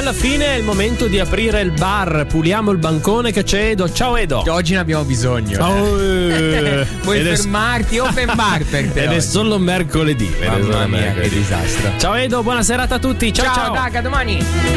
alla fine è il momento di aprire il bar. Puliamo il bancone che c'è Edo. Ciao Edo. Oggi ne abbiamo bisogno. Puoi fermarti, open bar per te. Ed è solo mercoledì. Mamma mia, che disastro. Ciao Edo, buona serata a tutti. Ciao ciao. Ciao, Daga, domani.